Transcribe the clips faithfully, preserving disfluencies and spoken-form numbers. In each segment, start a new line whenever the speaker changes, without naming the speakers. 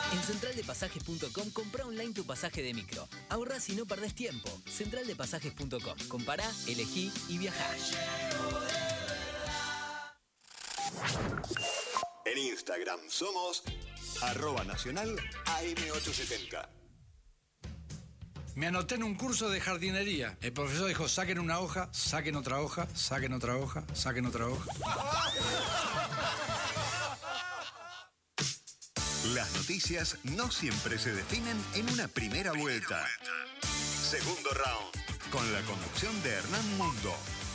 En central de pasajes punto com comprá online tu pasaje de micro. Ahorrás y no perdés tiempo. central de pasajes punto com. Compará, elegí y viajá.
En Instagram somos arroba nacional A M ochocientos setenta.
Me anoté en un curso de jardinería. El profesor dijo, saquen una hoja, saquen otra hoja, saquen otra hoja, saquen otra hoja.
Las noticias no siempre se definen en una primera vuelta. Segundo round, con la conducción de Hernán Mundo.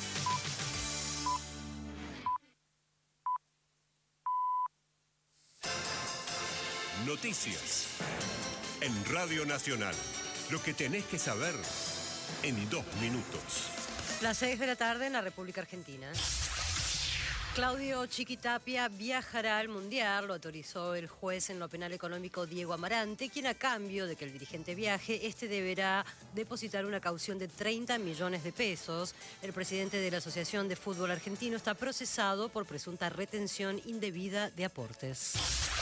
Noticias en Radio Nacional. Lo que tenés que saber en dos minutos.
Las seis de la tarde en la República Argentina. Claudio Chiquitapia viajará al Mundial, lo autorizó el juez en lo penal económico Diego Amarante, quien a cambio de que el dirigente viaje, este deberá depositar una caución de treinta millones de pesos. El presidente de la Asociación de Fútbol Argentino está procesado por presunta retención indebida de aportes.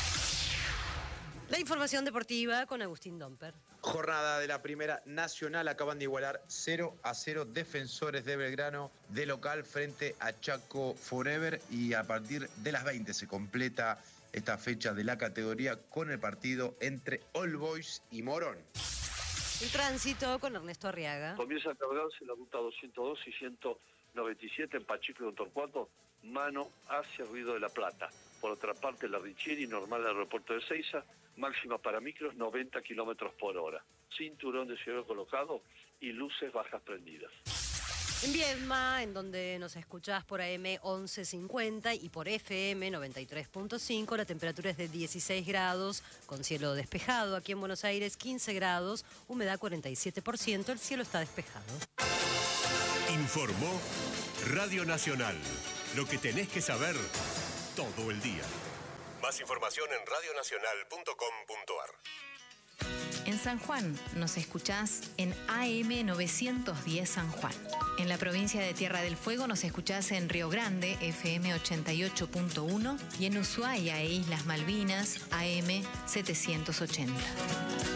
La información deportiva con Agustín Domper.
Jornada de la Primera Nacional, acaban de igualar cero a cero Defensores de Belgrano de local frente a Chaco Forever, y a partir de las veinte se completa esta fecha de la categoría con el partido entre All Boys y Morón.
El tránsito con Ernesto Arriaga.
Comienza a cargarse la ruta doscientos dos y ciento noventa y siete en Pachico y Don Torcuato, mano hacia Río de la Plata. Por otra parte, la Richieri, normal al aeropuerto de Seiza, máxima para micros noventa kilómetros por hora. Cinturón de cielo colocado y luces bajas prendidas.
En Viedma, en donde nos escuchás por A M once cincuenta y por F M noventa y tres punto cinco, la temperatura es de dieciséis grados, con cielo despejado. Aquí en Buenos Aires, quince grados, humedad cuarenta y siete por ciento, el cielo está despejado.
Informó Radio Nacional. Lo que tenés que saber todo el día. Más información en radio nacional punto com punto a r.
En San Juan nos escuchás en A M novecientos diez San Juan. En la provincia de Tierra del Fuego nos escuchás en Río Grande, F M ochenta y ocho punto uno, y en Ushuaia e Islas Malvinas, A M setecientos ochenta.